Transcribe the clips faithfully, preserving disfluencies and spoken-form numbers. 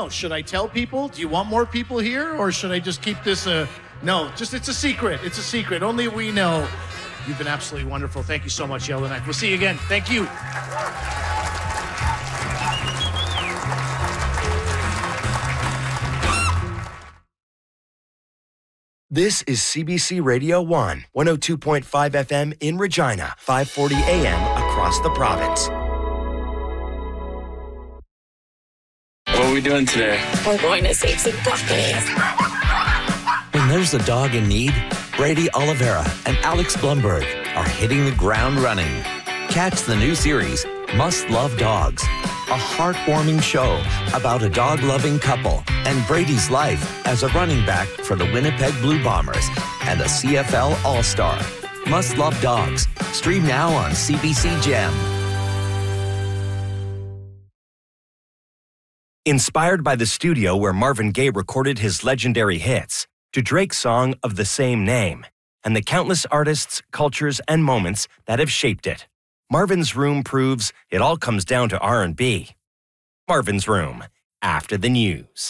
know. Should I tell people? Do you want more people here? Or should I just keep this a... No, just it's a secret. It's a secret. Only we know. You've been absolutely wonderful. Thank you so much, Yellowknife. We'll see you again. Thank you. This is C B C Radio one, one oh two point five F M in Regina, five forty A M across the province. What are we doing today? We're going to save some puppies. When there's a dog in need, Brady Oliveira and Alex Blumberg are hitting the ground running. Catch the new series, Must Love Dogs, a heartwarming show about a dog-loving couple and Brady's life as a running back for the Winnipeg Blue Bombers and a C F L All-Star. Must Love Dogs. Stream now on C B C Gem. Inspired by the studio where Marvin Gaye recorded his legendary hits, to Drake's song of the same name, and the countless artists, cultures, and moments that have shaped it, Marvin's Room proves it all comes down to R and B. Marvin's Room, after the news.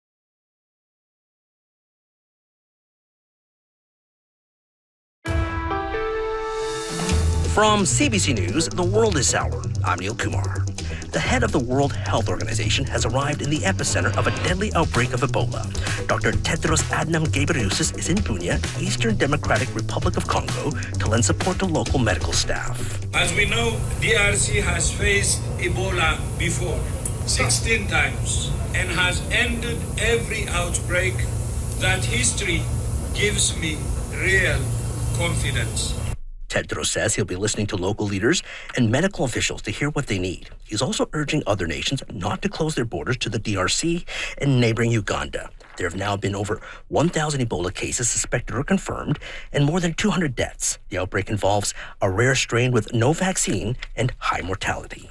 From C B C News, The World is Sour. I'm Neil Kumar. The head of the World Health Organization has arrived in the epicenter of a deadly outbreak of Ebola. Doctor Tedros Adhanom Ghebreyesus is in Bunia, Eastern Democratic Republic of Congo, to lend support to local medical staff. As we know, D R C has faced Ebola before, sixteen times, and has ended every outbreak. That history gives me real confidence. Tedros says he'll be listening to local leaders and medical officials to hear what they need. He's also urging other nations not to close their borders to the D R C and neighboring Uganda. There have now been over one thousand Ebola cases suspected or confirmed and more than two hundred deaths. The outbreak involves a rare strain with no vaccine and high mortality.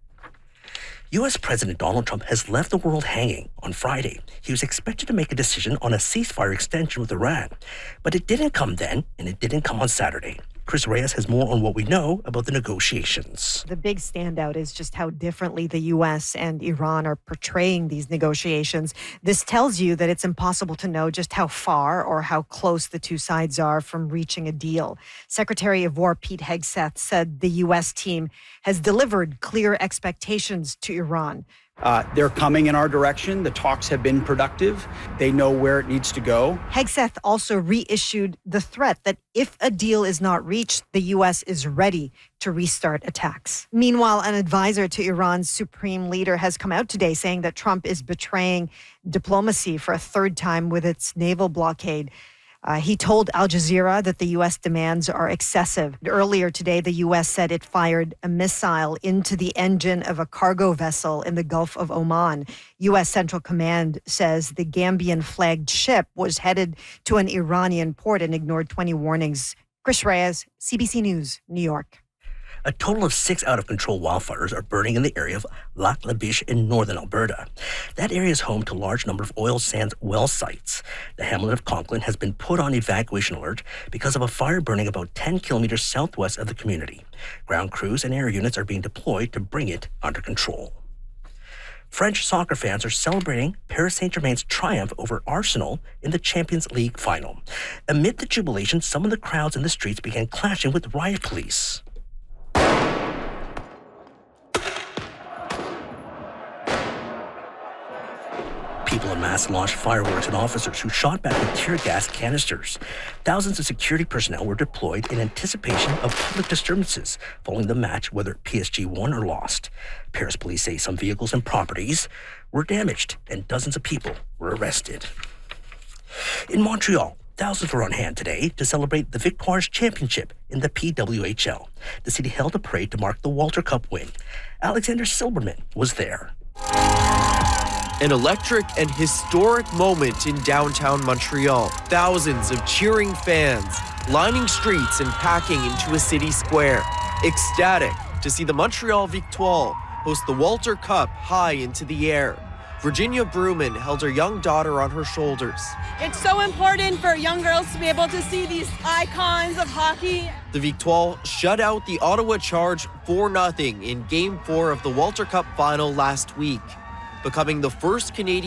U S President Donald Trump has left the world hanging on Friday. He was expected to make a decision on a ceasefire extension with Iran, but it didn't come then, and it didn't come on Saturday. Chris Reyes has more on what we know about the negotiations. The big standout is just how differently the U S and Iran are portraying these negotiations. This tells you that it's impossible to know just how far or how close the two sides are from reaching a deal. Secretary of War Pete Hegseth said the U S team has delivered clear expectations to Iran. Uh, they're coming in our direction. The talks have been productive. They know where it needs to go. Hegseth also reissued the threat that if a deal is not reached, the U S is ready to restart attacks. Meanwhile, an advisor to Iran's supreme leader has come out today saying that Trump is betraying diplomacy for a third time with its naval blockade. Uh, he told Al Jazeera that the U S demands are excessive. Earlier today, the U S said it fired a missile into the engine of a cargo vessel in the Gulf of Oman. U S Central Command says the Gambian-flagged ship was headed to an Iranian port and ignored twenty warnings. Chris Reyes, C B C News, New York. A total of six out-of-control wildfires are burning in the area of Lac La Biche in northern Alberta. That area is home to a large number of oil sands well sites. The hamlet of Conklin has been put on evacuation alert because of a fire burning about ten kilometers southwest of the community. Ground crews and air units are being deployed to bring it under control. French soccer fans are celebrating Paris Saint-Germain's triumph over Arsenal in the Champions League final. Amid the jubilation, some of the crowds in the streets began clashing with riot police. People en masse launched fireworks at officers who shot back with tear gas canisters. Thousands of security personnel were deployed in anticipation of public disturbances following the match, whether P S G won or lost. Paris police say some vehicles and properties were damaged and dozens of people were arrested. In Montreal, thousands were on hand today to celebrate the Victoires Championship in the P W H L. The city held a parade to mark the Walter Cup win. Alexander Silberman was there. An electric and historic moment in downtown Montreal. Thousands of cheering fans lining streets and packing into a city square. Ecstatic to see the Montreal Victoire host the Walter Cup high into the air. Virginia Bruman held her young daughter on her shoulders. It's so important for young girls to be able to see these icons of hockey. The Victoire shut out the Ottawa Charge four nothing in Game four of the Walter Cup final last week, becoming the first Canadian